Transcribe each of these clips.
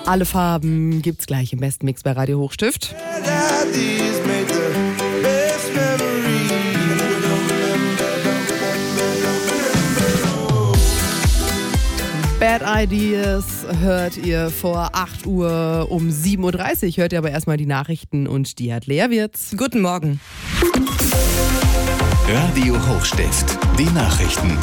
Alle Farben gibt's gleich im besten Mix bei Radio Hochstift. Bad Ideas hört ihr vor 8 Uhr. Um 7.30 Uhr hört ihr aber erstmal die Nachrichten und die hat Lea Wirz. Guten Morgen. Radio Hochstift, die Nachrichten.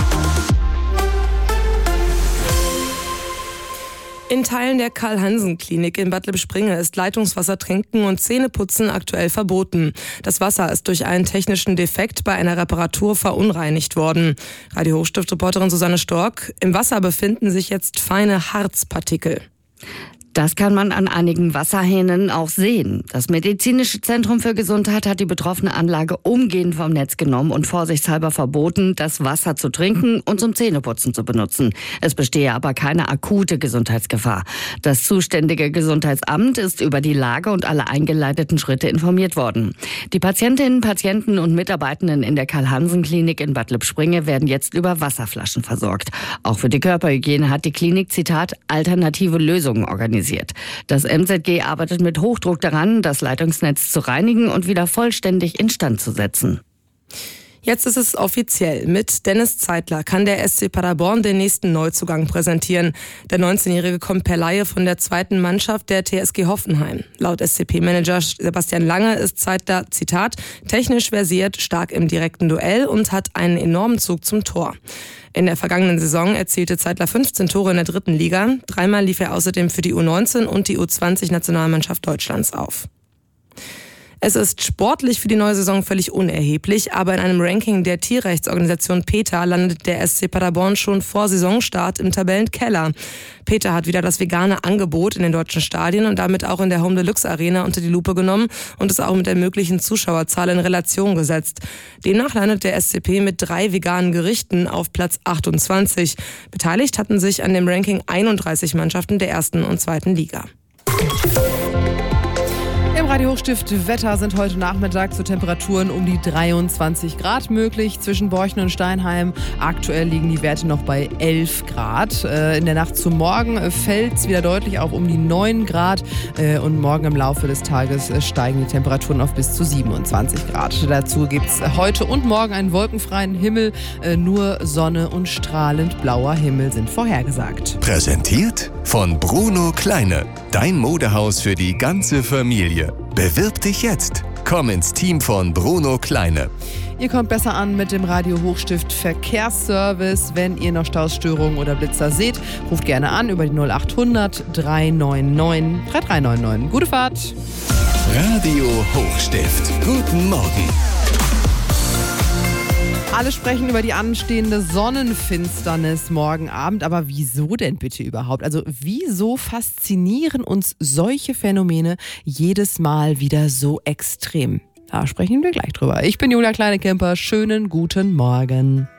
In Teilen der Karl-Hansen-Klinik in Bad Lippspringe ist Leitungswasser trinken und Zähneputzen aktuell verboten. Das Wasser ist durch einen technischen Defekt bei einer Reparatur verunreinigt worden. Radio Hochstift-Reporterin Susanne Stork: Im Wasser befinden sich jetzt feine Harzpartikel. Das kann man an einigen Wasserhähnen auch sehen. Das Medizinische Zentrum für Gesundheit hat die betroffene Anlage umgehend vom Netz genommen und vorsichtshalber verboten, das Wasser zu trinken und zum Zähneputzen zu benutzen. Es bestehe aber keine akute Gesundheitsgefahr. Das zuständige Gesundheitsamt ist über die Lage und alle eingeleiteten Schritte informiert worden. Die Patientinnen, Patienten und Mitarbeitenden in der Karl-Hansen-Klinik in Bad Lippspringe werden jetzt über Wasserflaschen versorgt. Auch für die Körperhygiene hat die Klinik, Zitat, alternative Lösungen organisiert. Das MZG arbeitet mit Hochdruck daran, das Leitungsnetz zu reinigen und wieder vollständig instand zu setzen. Jetzt ist es offiziell. Mit Dennis Zeitler kann der SC Paderborn den nächsten Neuzugang präsentieren. Der 19-Jährige kommt per Leihe von der zweiten Mannschaft der TSG Hoffenheim. Laut SCP-Manager Sebastian Lange ist Zeitler, Zitat, technisch versiert, stark im direkten Duell und hat einen enormen Zug zum Tor. In der vergangenen Saison erzielte Zeitler 15 Tore in der 3. Liga. 3-mal lief er außerdem für die U19 und die U20-Nationalmannschaft Deutschlands auf. Es ist sportlich für die neue Saison völlig unerheblich, aber in einem Ranking der Tierrechtsorganisation PETA landet der SC Paderborn schon vor Saisonstart im Tabellenkeller. PETA hat wieder das vegane Angebot in den deutschen Stadien und damit auch in der Home Deluxe Arena unter die Lupe genommen und es auch mit der möglichen Zuschauerzahl in Relation gesetzt. Demnach landet der SCP mit 3 veganen Gerichten auf Platz 28. Beteiligt hatten sich an dem Ranking 31 Mannschaften der 1. und 2. Liga. Im Radio Hochstift Wetter sind heute Nachmittag zu Temperaturen um die 23 Grad möglich zwischen Borchen und Steinheim. Aktuell liegen die Werte noch bei 11 Grad. In der Nacht zum Morgen fällt es wieder deutlich auf um die 9 Grad. Und morgen im Laufe des Tages steigen die Temperaturen auf bis zu 27 Grad. Dazu gibt es heute und morgen einen wolkenfreien Himmel. Nur Sonne und strahlend blauer Himmel sind vorhergesagt. Präsentiert von Bruno Kleine. Dein Modehaus für die ganze Familie. Bewirb dich jetzt. Komm ins Team von Bruno Kleine. Ihr kommt besser an mit dem Radio Hochstift Verkehrsservice. Wenn ihr noch Stausstörungen oder Blitzer seht, ruft gerne an über die 0800 399 3399. Gute Fahrt. Radio Hochstift. Guten Morgen. Alle sprechen über die anstehende Sonnenfinsternis morgen Abend. Aber wieso denn bitte überhaupt? Also wieso faszinieren uns solche Phänomene jedes Mal wieder so extrem? Da sprechen wir gleich drüber. Ich bin Julia Kleinekemper. Schönen guten Morgen.